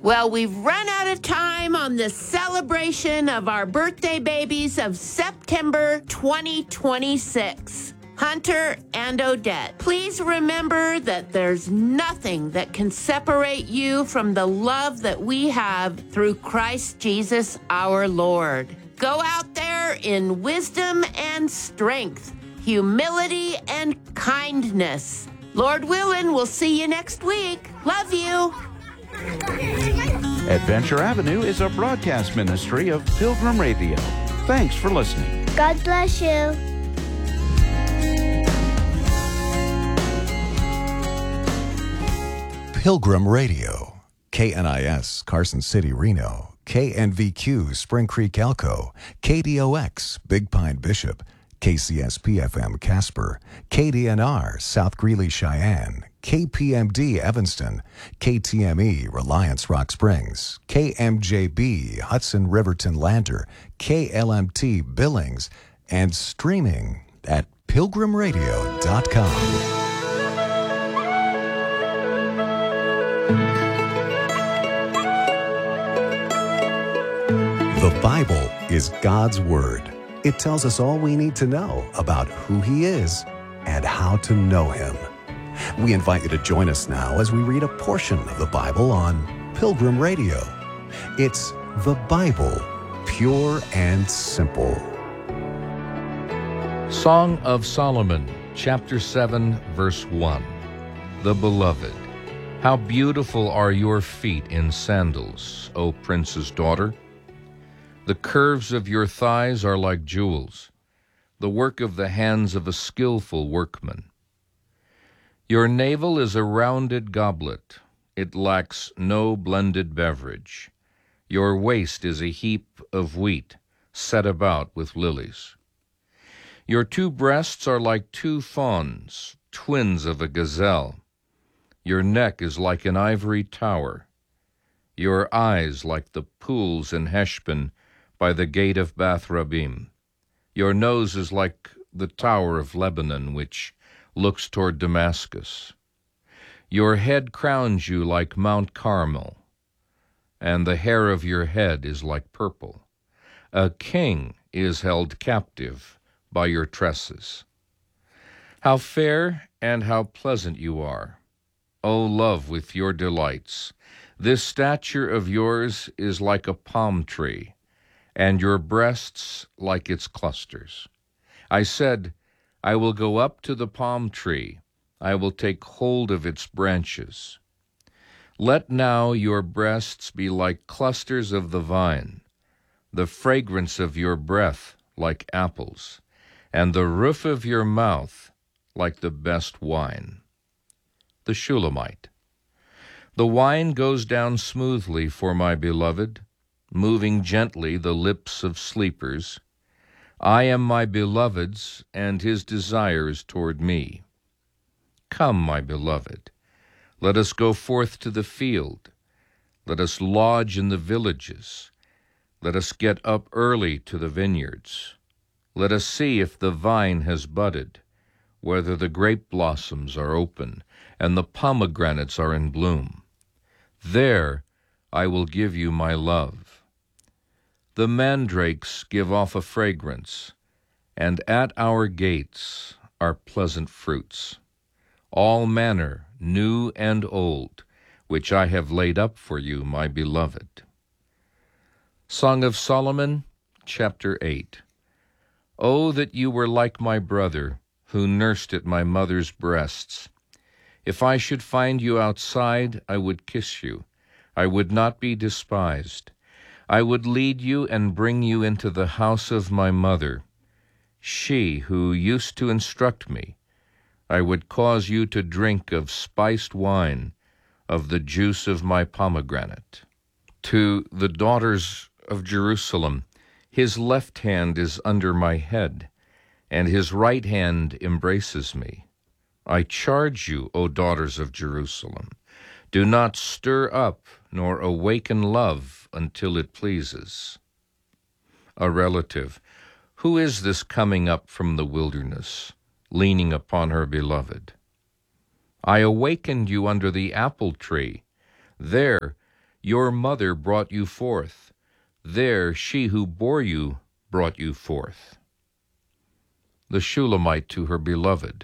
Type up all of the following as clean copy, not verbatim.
Well, we've run out of time on this celebration of our birthday babies of September 2026. Hunter and Odette, please remember that there's nothing that can separate you from the love that we have through Christ Jesus our Lord. Go out there in wisdom and strength, humility and kindness. Lord willing, we'll see you next week. Love you. Adventure Avenue is a broadcast ministry of Pilgrim Radio. Thanks for listening. God bless you. Pilgrim Radio, KNIS, Carson City, Reno, KNVQ, Spring Creek, Elko, KDOX, Big Pine, Bishop, KCSP-FM, Casper, KDNR, South Greeley, Cheyenne, KPMD, Evanston, KTME, Reliance, Rock Springs, KMJB, Hudson, Riverton, Lander, KLMT, Billings, and streaming at pilgrimradio.com. The Bible is God's Word. It tells us all we need to know about who He is and how to know Him. We invite you to join us now as we read a portion of the Bible on Pilgrim Radio. It's the Bible, pure and simple. Song of Solomon, chapter 7, verse 1. The Beloved. How beautiful are your feet in sandals, O prince's daughter! The curves of your thighs are like jewels, the work of the hands of a skillful workman. Your navel is a rounded goblet. It lacks no blended beverage. Your waist is a heap of wheat set about with lilies. Your two breasts are like two fawns, twins of a gazelle. Your neck is like an ivory tower. Your eyes like the pools in Heshbon by the gate of Bath-rabbim. Your nose is like the tower of Lebanon, which looks toward Damascus. Your head crowns you like Mount Carmel, and the hair of your head is like purple. A king is held captive by your tresses. How fair and how pleasant you are, O love, with your delights. This stature of yours is like a palm tree, and your breasts like its clusters. I said, I will go up to the palm tree. I will take hold of its branches. Let now your breasts be like clusters of the vine, the fragrance of your breath like apples, and the roof of your mouth like the best wine. The Shulamite. The wine goes down smoothly for my beloved, moving gently the lips of sleepers. I am my beloved's, and his desires toward me. Come, my beloved, let us go forth to the field. Let us lodge in the villages. Let us get up early to the vineyards. Let us see if the vine has budded, whether the grape blossoms are open, and the pomegranates are in bloom. There I will give you my love. The mandrakes give off a fragrance, and at our gates are pleasant fruits, all manner, new and old, which I have laid up for you, my beloved. Song of Solomon, chapter 8. Oh, that you were like my brother, who nursed at my mother's breasts. If I should find you outside, I would kiss you. I would not be despised. I would lead you and bring you into the house of my mother, she who used to instruct me. I would cause you to drink of spiced wine, of the juice of my pomegranate. To the daughters of Jerusalem, his left hand is under my head, and his right hand embraces me. I charge you, O daughters of Jerusalem, do not stir up nor awaken love until it pleases. A relative, who is this coming up from the wilderness, leaning upon her beloved? I awakened you under the apple tree. There Your mother brought you forth. There she who bore you brought you forth. The Shulamite to her beloved.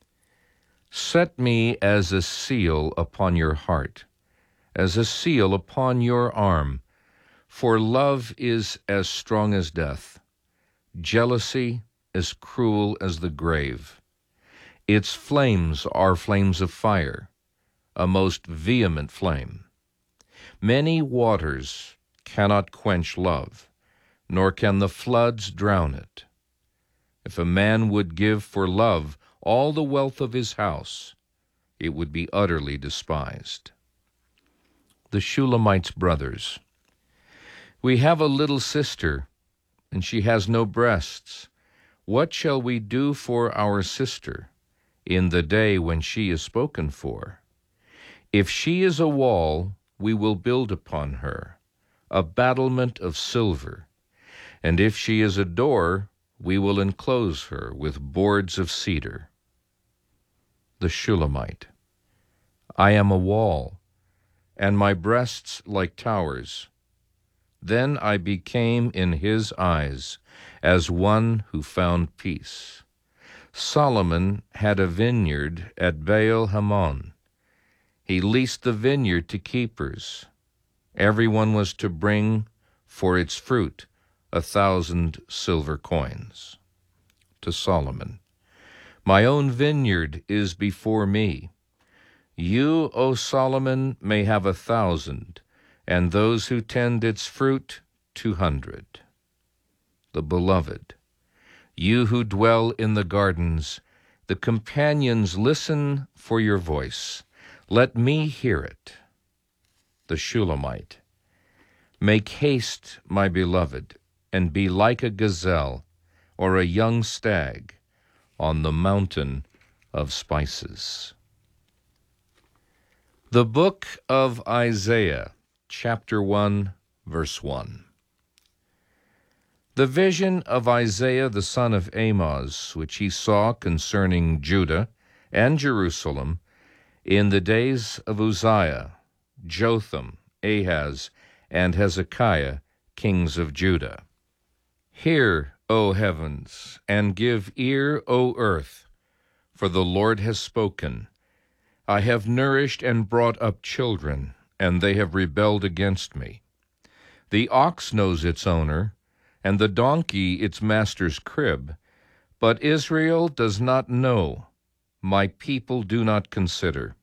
Set me as a seal upon your heart, as a seal upon your arm, for love is as strong as death, jealousy as cruel as the grave. Its flames are flames of fire, a most vehement flame. Many waters cannot quench love, nor can the floods drown it. If a man would give for love all the wealth of his house, it would be utterly despised. The Shulamite's brothers. We have a little sister, and she has no breasts. What shall we do for our sister in the day when she is spoken for? If she is a wall, we will build upon her, a battlement of silver. And if she is a door, we will enclose her with boards of cedar. The Shulamite. I am a wall, and my breasts like towers. Then I became in his eyes as one who found peace. Solomon had a vineyard at Baal Hamon. He leased the vineyard to keepers. Everyone was to bring for its fruit 1,000 silver coins. To Solomon, my own vineyard is before me. You, O Solomon, may have 1,000, and those who tend its fruit 200. The beloved, you who dwell in the gardens, the companions listen for your voice. Let me hear it. The Shulamite, make haste, my beloved, and be like a gazelle or a young stag on the mountain of spices. The book of Isaiah, chapter 1, verse 1. The vision of Isaiah the son of Amoz, which he saw concerning Judah and Jerusalem in the days of Uzziah, Jotham, Ahaz, and Hezekiah, kings of Judah. Hear, O heavens, and give ear, O earth, for the Lord has spoken. I have nourished and brought up children, and they have rebelled against me. The ox knows its owner, and the donkey its master's crib, but Israel does not know, my people do not consider.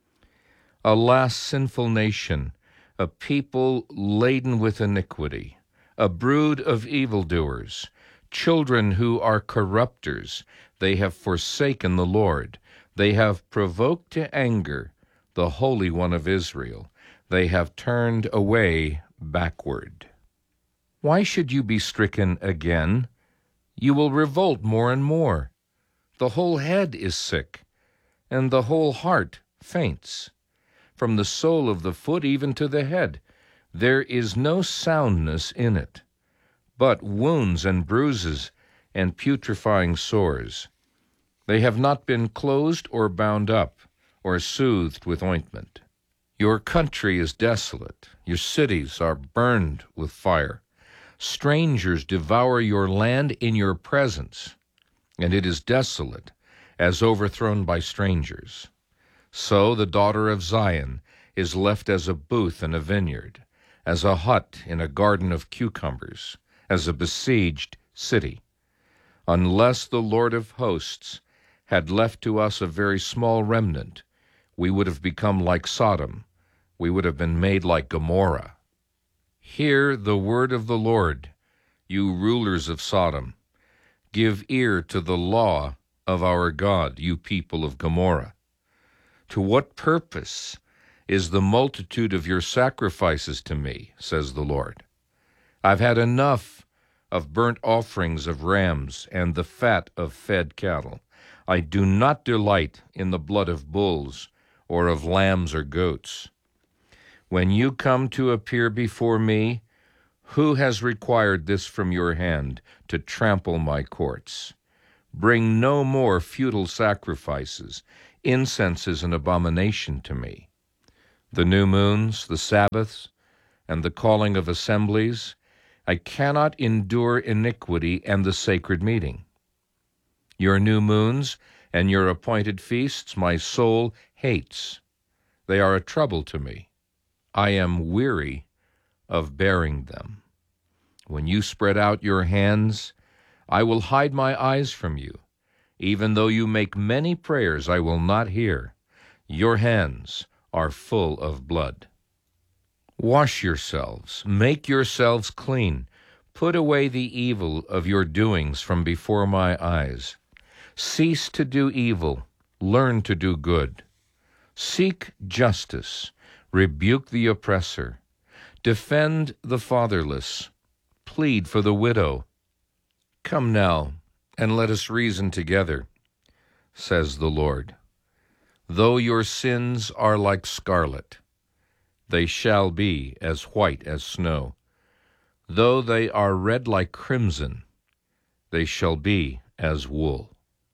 Alas, sinful nation, a people laden with iniquity, a brood of evildoers, children who are corrupters. They have forsaken the Lord. They have provoked to anger the Holy One of Israel. They have turned away backward. Why should you be stricken again? You will revolt more and more. The whole head is sick, and the whole heart faints. From the sole of the foot even to the head, there is no soundness in it, but wounds and bruises and putrefying sores. They have not been closed or bound up or soothed with ointment. Your country is desolate. Your cities are burned with fire. Strangers devour your land in your presence, and it is desolate, as overthrown by strangers. So the daughter of Zion is left as a booth in a vineyard, as a hut in a garden of cucumbers, as a besieged city. Unless the Lord of hosts had left to us a very small remnant, we would have become like Sodom. We would have been made like Gomorrah. Hear the word of the Lord, you rulers of Sodom. Give ear to the law of our God, you people of Gomorrah. To what purpose is the multitude of your sacrifices to me, says the Lord? I've had enough of burnt offerings of rams and the fat of fed cattle. I do not delight in the blood of bulls or of lambs or goats. When you come to appear before me, who has required this from your hand to trample my courts? Bring no more futile sacrifices. Incense is an abomination to me. The new moons, the Sabbaths, and the calling of assemblies. I cannot endure iniquity and the sacred meeting. Your new moons and your appointed feasts my soul hates. They are a trouble to me. I am weary of bearing them. When you spread out your hands, I will hide my eyes from you. Even though you make many prayers, I will not hear. Your hands are full of blood. Wash yourselves, make yourselves clean. Put away the evil of your doings from before my eyes. Cease to do evil, learn to do good. Seek justice, rebuke the oppressor. Defend the fatherless, plead for the widow. Come now, and let us reason together, says the Lord. Though your sins are like scarlet, they shall be as white as snow. Though they are red like crimson, they shall be as wool.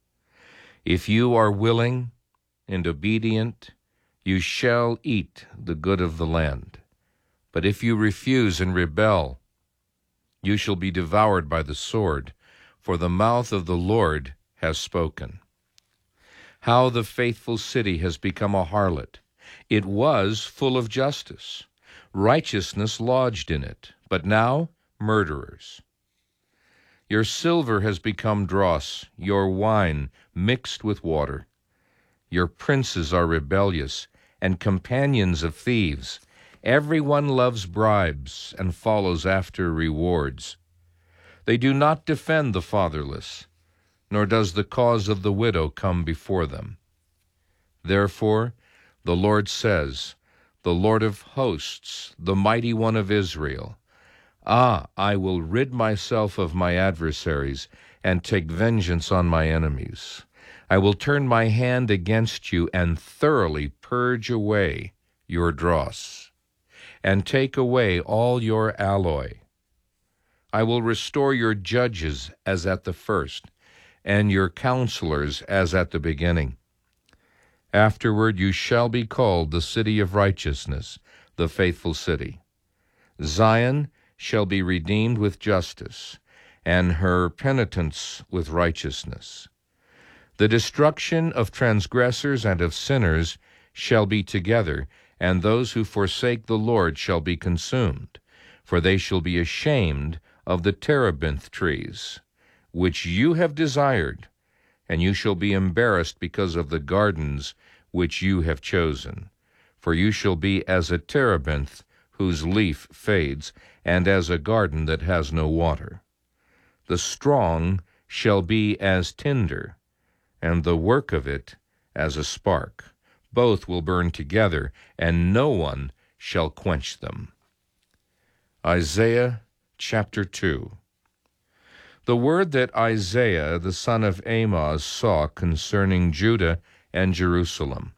If you are willing and obedient, you shall eat the good of the land. But if you refuse and rebel, you shall be devoured by the sword, for the mouth of the Lord has spoken. How the faithful city has become a harlot. It was full of justice. Righteousness lodged in it, but now murderers. Your silver has become dross, your wine mixed with water. Your princes are rebellious and companions of thieves. Everyone loves bribes and follows after rewards. They do not defend the fatherless, nor does the cause of the widow come before them. Therefore, the Lord says, the Lord of hosts, the mighty one of Israel, I will rid myself of my adversaries and take vengeance on my enemies. I will turn my hand against you and thoroughly purge away your dross, and take away all your alloy. I will restore your judges as at the first, and your counselors as at the beginning. Afterward you shall be called the city of righteousness, the faithful city. Zion shall be redeemed with justice, and her penitents with righteousness. The destruction of transgressors and of sinners shall be together, and those who forsake the Lord shall be consumed, for they shall be ashamed of the terebinth trees, which you have desired, and you shall be embarrassed because of the gardens which you have chosen. For you shall be as a terebinth whose leaf fades, and as a garden that has no water. The strong shall be as tinder, and the work of it as a spark. Both will burn together, and no one shall quench them. Isaiah chapter 2. The word that Isaiah the son of Amoz saw concerning Judah and Jerusalem.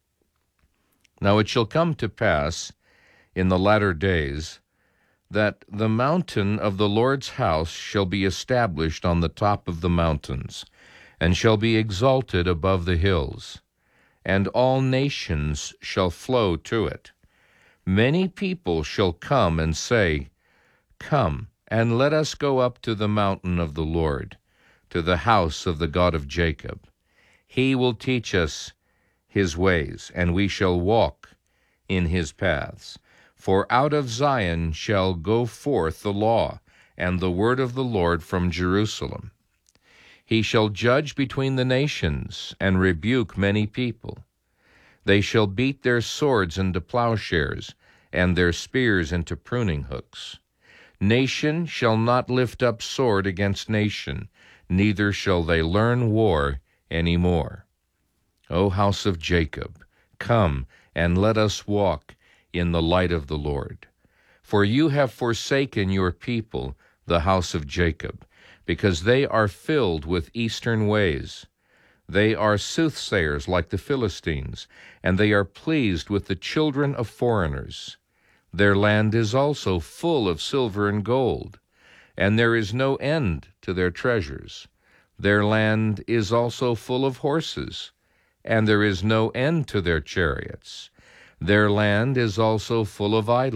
Now it shall come to pass in the latter days that the mountain of the Lord's house shall be established on the top of the mountains, and shall be exalted above the hills, and all nations shall flow to it. Many people shall come and say, Come, and let us go up to the mountain of the Lord, to the house of the God of Jacob. He will teach us his ways, and we shall walk in his paths. For out of Zion shall go forth the law, and the word of the Lord from Jerusalem. He shall judge between the nations, and rebuke many people. They shall beat their swords into plowshares, and their spears into pruning hooks. Nation shall not lift up sword against nation, neither shall they learn war any more. O house of Jacob, come and let us walk in the light of the Lord. For you have forsaken your people, the house of Jacob, because they are filled with eastern ways. They are soothsayers like the Philistines, and they are pleased with the children of foreigners. Their land is also full of silver and gold, and there is no end to their treasures. Their land is also full of horses, and there is no end to their chariots. Their land is also full of idols.